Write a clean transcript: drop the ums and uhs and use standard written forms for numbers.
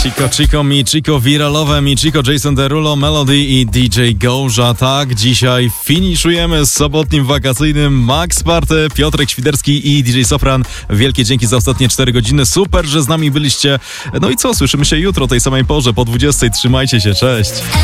Chico, Michiko, wiralowe Michiko, Jason Derulo, Melody i DJ Gołża. Tak, dzisiaj finiszujemy z sobotnim wakacyjnym Max Party. Piotrek Świderski i DJ Sofran. Wielkie dzięki za ostatnie 4 godziny. Super, że z nami byliście. No i co, słyszymy się jutro o tej samej porze po 20:00. Trzymajcie się, cześć.